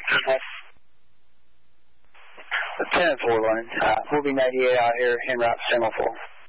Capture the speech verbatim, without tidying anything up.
ten four lane. Uh, we'll be ninety-eight out here, en route to Semaphore.